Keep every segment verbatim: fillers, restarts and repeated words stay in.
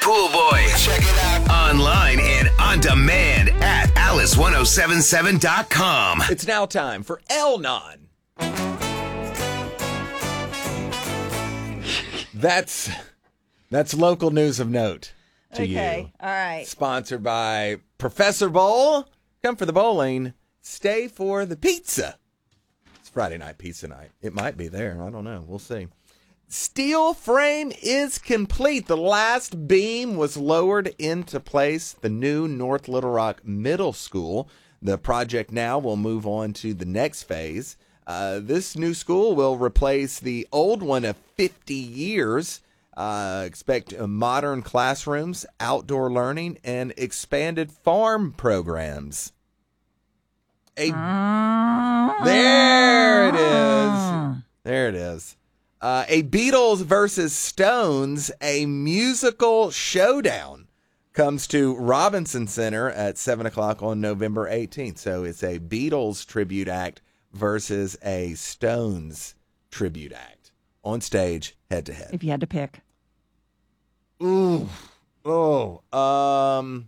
Pool Boys. Check it out. Online and on demand at alice ten seventy-seven dot com. It's now time for El-Non. That's that's local news of note to okay. you. Okay, all right. Sponsored by Professor Bowl. Come for the bowling. Stay for the pizza. It's Friday night pizza night. It might be there. I don't know. We'll see. Steel frame is complete. The last beam was lowered into place. The new North Little Rock Middle School. The project now will move on to the next phase. Uh, this new school will replace the old one of fifty years. Uh, expect uh, modern classrooms, outdoor learning, and expanded farm programs. A, there it is. There it is. Uh, a Beatles versus Stones, a musical showdown, comes to Robinson Center at seven o'clock on November eighteenth. So it's a Beatles tribute act versus a Stones tribute act on stage, head to head. If you had to pick. Ooh. Oh. Um.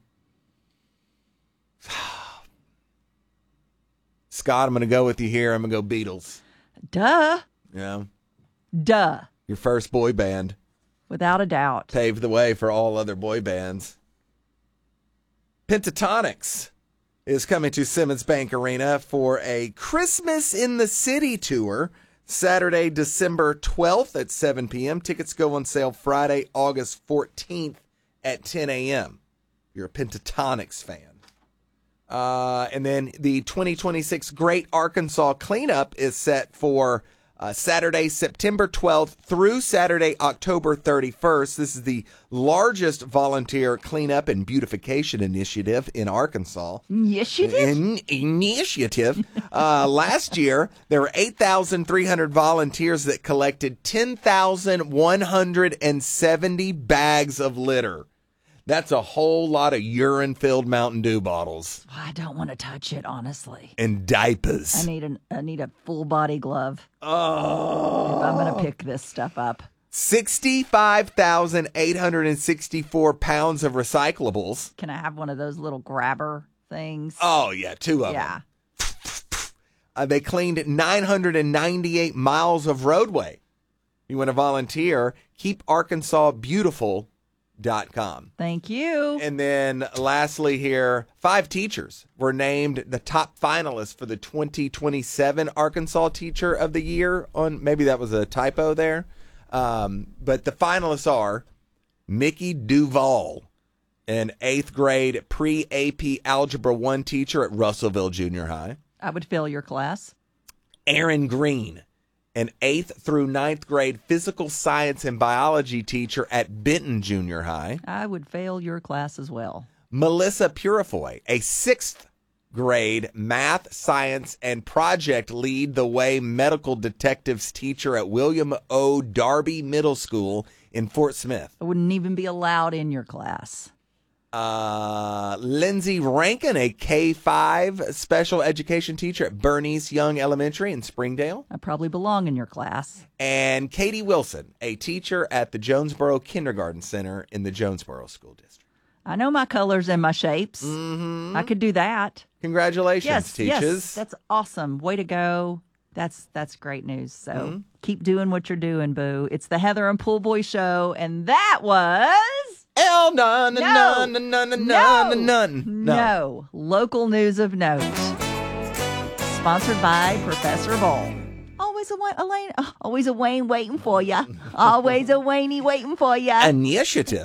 Scott, I'm going to go with you here. I'm going to go Beatles. Duh. Yeah. Duh. Your first boy band. Without a doubt. Paved the way for all other boy bands. Pentatonix is coming to Simmons Bank Arena for a Christmas in the City tour, Saturday, December twelfth at seven p.m. Tickets go on sale Friday, August fourteenth at ten a.m. You're a Pentatonix fan. Uh, and then the twenty twenty-six Great Arkansas Cleanup is set for uh, Saturday, September twelfth through Saturday, October thirty-first. This is the largest volunteer cleanup and beautification initiative in Arkansas. Initiative? In, initiative. uh, last year, there were eight thousand three hundred volunteers that collected ten thousand one hundred seventy bags of litter. That's a whole lot of urine-filled Mountain Dew bottles. I don't want to touch it, honestly. And diapers. I need an I need a full body glove. Oh. If I'm going to pick this stuff up. sixty-five thousand eight hundred sixty-four pounds of recyclables. Can I have one of those little grabber things? Oh, yeah, two of yeah. them. Uh, they cleaned nine hundred ninety-eight miles of roadway. You want to volunteer? Keep Arkansas Beautiful. Dot com. Thank you. And then lastly here, five teachers were named the top finalists for the twenty twenty-seven Arkansas Teacher of the Year. On maybe that was a typo there. Um, but the finalists are Mickey Duval, an eighth grade pre-A P Algebra one teacher at Russellville Junior High. I would fail your class. Aaron Green, an eighth through ninth grade physical science and biology teacher at Benton Junior High. I would fail your class as well. Melissa Purifoy, a sixth grade math, science, and project lead the way medical detectives teacher at William O. Darby Middle School in Fort Smith. I wouldn't even be allowed in your class. Uh, Lindsay Rankin, a K five special education teacher at Bernice Young Elementary in Springdale. I probably belong in your class. And Katie Wilson, a teacher at the Jonesboro Kindergarten Center in the Jonesboro School District. I know my colors and my shapes. Mm-hmm. I could do that. Congratulations, yes, teachers. Yes, that's awesome. Way to go. That's that's great news. So mm-hmm. keep doing what you're doing, boo. It's the Heather and Pool Boy Show, and that was... El-Non, no, none, none, none, no, none, none. No. Local news of note. Sponsored by Professor Bowl. Always a, Elaine, always a Wayne waiting for you. Always a Wayne waiting for you. Initiative.